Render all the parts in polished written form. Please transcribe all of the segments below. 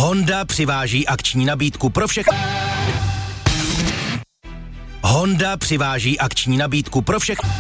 Honda přiváží akční nabídku pro všechny. Honda přiváží akční nabídku pro všechny.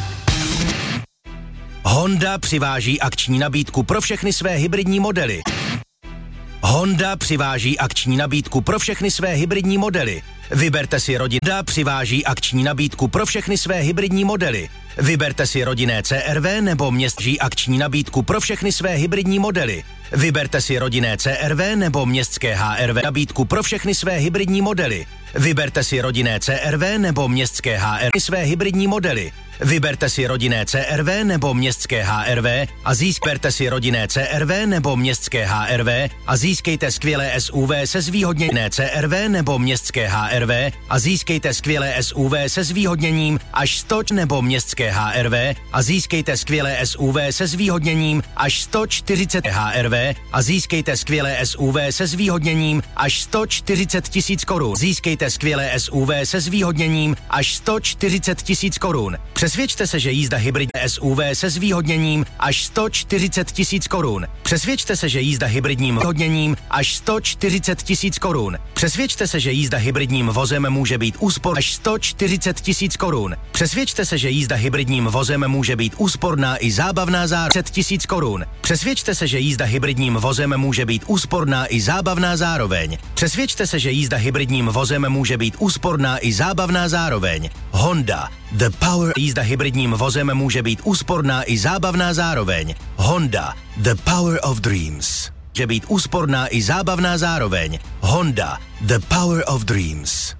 Honda přiváží akční nabídku pro všechny své hybridní modely. Honda přiváží akční nabídku pro všechny své hybridní modely. Vyberte si Honda přiváží akční nabídku pro všechny své hybridní modely. Vyberte si rodinné CR-V nebo městský akční nabídku pro všechny své hybridní modely. Vyberte si rodinné CR-V nebo městské HR-V nabídku pro všechny své hybridní modely. Vyberte si rodinné CR-V nebo městské HR své hybridní modely. Vyberte si rodinné CR-V nebo městské HR-V a získejte si rodinné CR-V nebo městské HR-V a získejte skvělé SUV se zvýhodněním CR-V nebo městské HR-V a získejte skvělé SUV se zvýhodněním až 100 nebo městské HR-V a získejte skvělé SUV se zvýhodněním až 140 HR-V a získejte skvělé SUV se zvýhodněním až 140 000 korun. Získejte skvělé SUV se zvýhodněním až 140 000 korun. Přesvědčte se, že jízda hybridní SUV se zvýhodněním až 140 000 korun. Přesvědčte se, že jízda hybridním zvýhodněním až 140 000 korun. Přesvědčte se, že jízda hybridním vozem může být úspor až 140 000 korun. Přesvědčte se, že jízda hybridním vozem může být úsporná i zábavná zároveň 10 000 korun. Přesvědčte se, že jízda hybridním vozem může být úsporná i zábavná zároveň. Přesvědčte se, že jízda hybridním vozem může být úsporná i zábavná zároveň. Honda. The Power. Jízda hybridním vozem může být úsporná i zábavná zároveň. Honda. The Power of Dreams. Může být úsporná i zábavná zároveň. Honda. The Power of Dreams.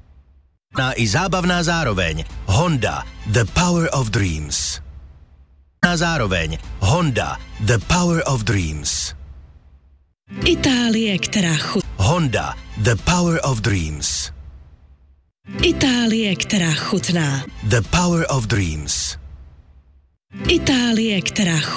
I zábavná zároveň. Honda. The Power of Dreams. Zároveň. Honda. The Power of Dreams. Itálie, která Honda. The Power of Dreams. Itálie, která chutná. The Power of Dreams. Itálie, která